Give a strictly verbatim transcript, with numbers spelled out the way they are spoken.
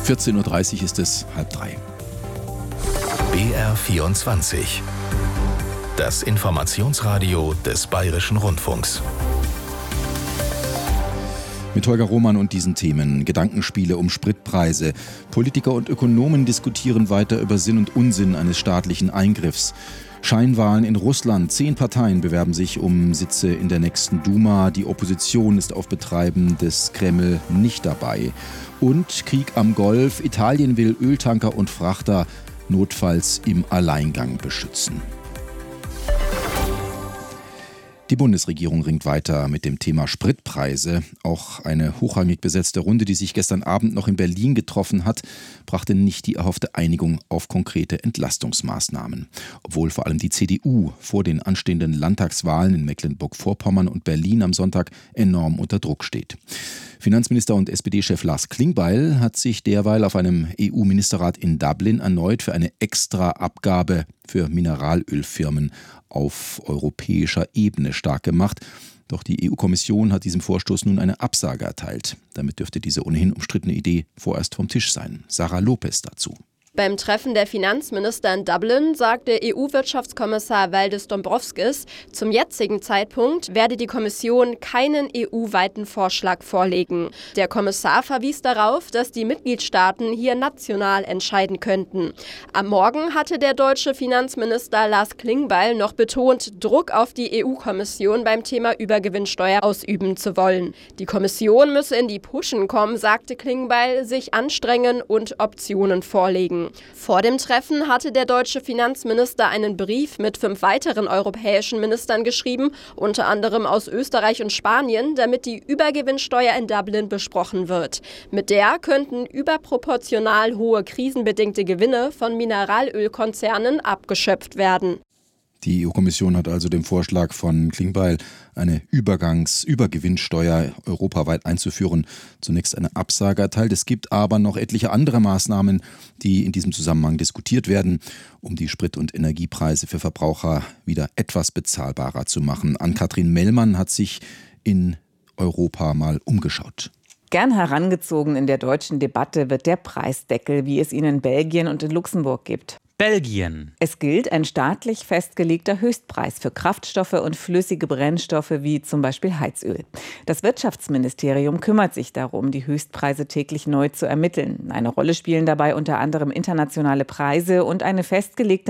vierzehn Uhr dreißig ist es, halb drei. B R vierundzwanzig. Das Informationsradio des Bayerischen Rundfunks. Mit Holger Roman und diesen Themen. Gedankenspiele um Spritpreise. Politiker und Ökonomen diskutieren weiter über Sinn und Unsinn eines staatlichen Eingriffs. Scheinwahlen in Russland. Zehn Parteien bewerben sich um Sitze in der nächsten Duma. Die Opposition ist auf Betreiben des Kreml nicht dabei. Und Krieg am Golf. Italien will Öltanker und Frachter notfalls im Alleingang beschützen. Die Bundesregierung ringt weiter mit dem Thema Spritpreise. Auch eine hochrangig besetzte Runde, die sich gestern Abend noch in Berlin getroffen hat, brachte nicht die erhoffte Einigung auf konkrete Entlastungsmaßnahmen. Obwohl vor allem die C D U vor den anstehenden Landtagswahlen in Mecklenburg-Vorpommern und Berlin am Sonntag enorm unter Druck steht. Finanzminister und S P D-Chef Lars Klingbeil hat sich derweil auf einem E U-Ministerrat in Dublin erneut für eine Extraabgabe für Mineralölfirmen auf europäischer Ebene stark gemacht. Doch die E U-Kommission hat diesem Vorstoß nun eine Absage erteilt. Damit dürfte diese ohnehin umstrittene Idee vorerst vom Tisch sein. Sarah Lopez dazu. Beim Treffen der Finanzminister in Dublin sagte E U-Wirtschaftskommissar Valdis Dombrovskis, zum jetzigen Zeitpunkt werde die Kommission keinen E U-weiten Vorschlag vorlegen. Der Kommissar verwies darauf, dass die Mitgliedstaaten hier national entscheiden könnten. Am Morgen hatte der deutsche Finanzminister Lars Klingbeil noch betont, Druck auf die E U-Kommission beim Thema Übergewinnsteuer ausüben zu wollen. Die Kommission müsse in die Puschen kommen, sagte Klingbeil, sich anstrengen und Optionen vorlegen. Vor dem Treffen hatte der deutsche Finanzminister einen Brief mit fünf weiteren europäischen Ministern geschrieben, unter anderem aus Österreich und Spanien, damit die Übergewinnsteuer in Dublin besprochen wird. Mit der könnten überproportional hohe krisenbedingte Gewinne von Mineralölkonzernen abgeschöpft werden. Die E U-Kommission hat also dem Vorschlag von Klingbeil, eine Übergangs-Übergewinnsteuer europaweit einzuführen, zunächst eine Absage erteilt. Es gibt aber noch etliche andere Maßnahmen, die in diesem Zusammenhang diskutiert werden, um die Sprit- und Energiepreise für Verbraucher wieder etwas bezahlbarer zu machen. Ann-Kathrin Mellmann hat sich in Europa mal umgeschaut. Gern herangezogen in der deutschen Debatte wird der Preisdeckel, wie es ihn in Belgien und in Luxemburg gibt. Belgien. Es gilt ein staatlich festgelegter Höchstpreis für Kraftstoffe und flüssige Brennstoffe wie zum Beispiel Heizöl. Das Wirtschaftsministerium kümmert sich darum, die Höchstpreise täglich neu zu ermitteln. Eine Rolle spielen dabei unter anderem internationale Preise und eine festgelegte